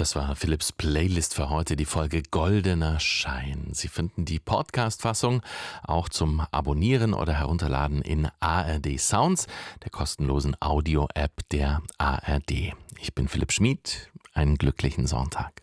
Das war Philipps Playlist für heute, die Folge Goldener Schein. Sie finden die Podcast-Fassung auch zum Abonnieren oder Herunterladen in ARD Sounds, der kostenlosen Audio-App der ARD. Ich bin Philipp Schmid. Einen glücklichen Sonntag.